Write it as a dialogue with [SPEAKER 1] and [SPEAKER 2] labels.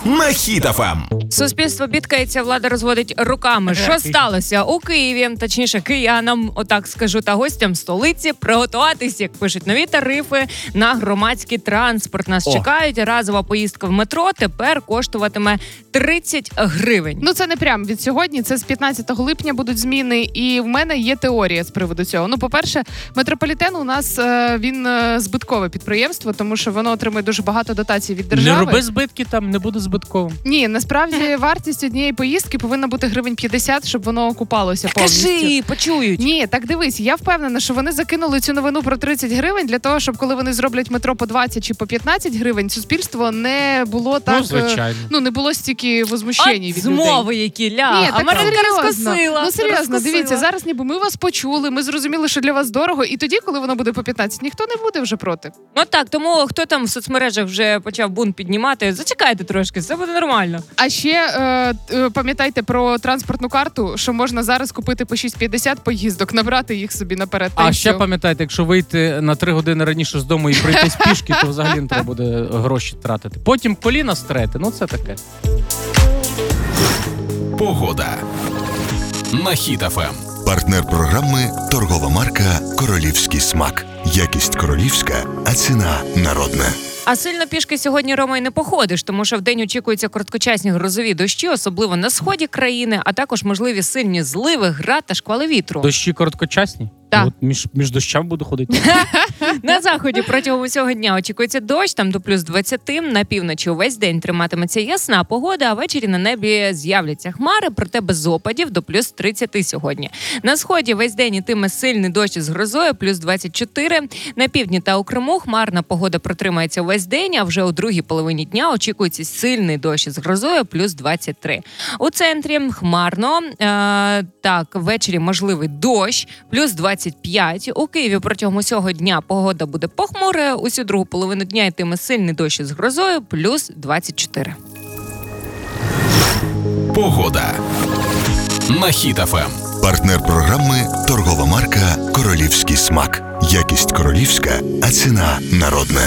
[SPEAKER 1] на Хіт ФМ.
[SPEAKER 2] Суспільство бідкається, влада розводить руками. Що сталося? У Києві, точніше киянам, отак скажу, та гостям столиці приготуватись, як пишуть, нові тарифи на громадський транспорт. Нас чекають. Разова поїздка в метро тепер коштуватиме 30 гривень.
[SPEAKER 3] Ну, це не прям від сьогодні, це з 15 липня будуть зміни, і в мене є теорія з приводу цього. Ну, по-перше, метрополітен у нас, він збиткове підприємство, тому що воно отримує дуже багато дотацій від держави.
[SPEAKER 4] Не роби збитки там, не буде збитковим.
[SPEAKER 3] Ні, насправді вартість однієї поїздки повинна бути гривень 50, щоб воно окупалося повністю.
[SPEAKER 2] Кажи, почують.
[SPEAKER 3] Ні, так дивись, я впевнена, що вони закинули цю новину про 30 гривень для того, щоб коли вони зроблять метро по 20 чи по 15 гривень, суспільство не було так...
[SPEAKER 4] Ну, звичайно.
[SPEAKER 3] Ну, не було стільки возмущень від людей.
[SPEAKER 2] Змови які,
[SPEAKER 3] Ні,
[SPEAKER 2] Америка
[SPEAKER 3] серйозно.
[SPEAKER 2] розкосила.
[SPEAKER 3] Ну, серйозно, дивіться, зараз ніби ми вас почули, ми зрозуміли, що для вас дорого, і тоді, коли воно буде по 15, ніхто не буде вже проти.
[SPEAKER 2] Ну так, тому хто там в соцмережах вже почав бунт піднімати, зачекайте трошки, все буде нормально.
[SPEAKER 3] А ще пам'ятайте про транспортну карту, що можна зараз купити по 6,50 поїздок, набрати їх собі наперед.
[SPEAKER 4] А ще пам'ятайте, якщо вийти на 3 години раніше з дому і пройтись пішки, то взагалі не треба буде гроші тратити. Потім коліна стрете, ну це таке.
[SPEAKER 1] Погода на Хіт ФМ.
[SPEAKER 5] Партнер програми – торгова марка «Королівський смак». Якість королівська, а ціна народна.
[SPEAKER 2] А сильно пішки сьогодні, Рома, й не походиш, тому що вдень очікуються короткочасні грозові дощі, особливо на сході країни, а також можливі сильні зливи, град та шквали вітру.
[SPEAKER 4] Дощі короткочасні?
[SPEAKER 2] Так.
[SPEAKER 4] От між дощами буду ходити.
[SPEAKER 2] На заході протягом усього дня очікується дощ, там до плюс 20, на півночі увесь день триматиметься ясна погода, а ввечері на небі з'являться хмари, проте без опадів до плюс 30 сьогодні. На сході весь день ітиме сильний дощ з грозою, плюс 24. На півдні та у Криму хмарна погода протримається весь день, а вже у другій половині дня очікується сильний дощ з грозою, плюс 23. У центрі хмарно, так, ввечері можливий дощ, плюс 25. У Києві протягом усього дня погода буде похмура, усю другу половину дня йтиме сильний дощ з грозою, плюс 24.
[SPEAKER 1] Погода на Хіт ФМ.
[SPEAKER 5] Партнер програми – торгова марка «Королівський смак». Якість королівська, а ціна народна.